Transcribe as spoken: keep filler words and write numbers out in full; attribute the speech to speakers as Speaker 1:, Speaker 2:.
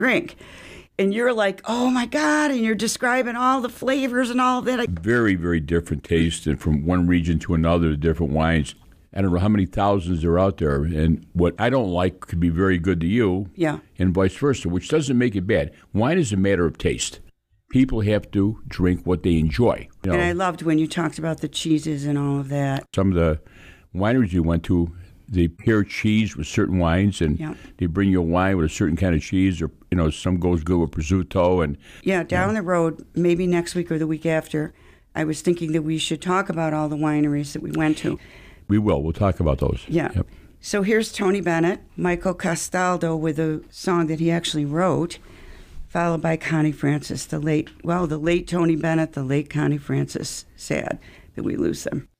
Speaker 1: drink. And you're like, oh my God, and you're describing all the flavors and all of that.
Speaker 2: Very, very different taste, and from one region to another, the different wines. I don't know how many thousands are out there, and what I don't like could be very good to you,
Speaker 1: yeah,
Speaker 2: and vice versa, which doesn't make it bad. Wine is a matter of taste. People have to drink what they enjoy. You know,
Speaker 1: and I loved when you talked about the cheeses and all of that.
Speaker 2: Some of the wineries you went to, they pair cheese with certain wines, and
Speaker 1: yeah.
Speaker 2: they bring you a wine with a certain kind of cheese, or you know, some goes good with prosciutto. And
Speaker 1: yeah, down
Speaker 2: you know.
Speaker 1: the road, maybe next week or the week after, I was thinking that we should talk about all the wineries that we went to.
Speaker 2: We will. We'll talk about those.
Speaker 1: Yeah.
Speaker 2: Yep.
Speaker 1: So here's Tony Bennett, Michael Castaldo with a song that he actually wrote, followed by Connie Francis, the late, well, the late Tony Bennett, the late Connie Francis. Sad that we lose them.